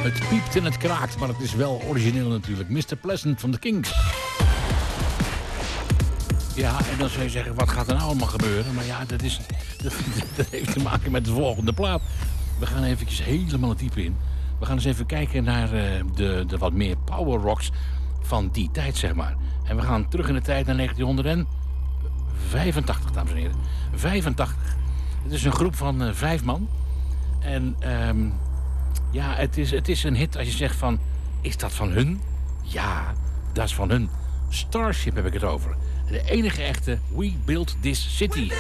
Het piept en het kraakt, maar het is wel origineel natuurlijk. Mr. Pleasant van de Kinks. Ja, en dan zou je zeggen, wat gaat er nou allemaal gebeuren? Maar ja, dat heeft te maken met de volgende plaat. We gaan eventjes helemaal het diepe in. We gaan eens even kijken naar de wat meer power rocks van die tijd, zeg maar. En we gaan terug in de tijd naar 1985, dames en heren. 85. Het is een groep van 5 man. En ja, het is een hit als je zegt van... Is dat van hun? Ja, dat is van hun. Starship heb ik het over. De enige echte We Built This City.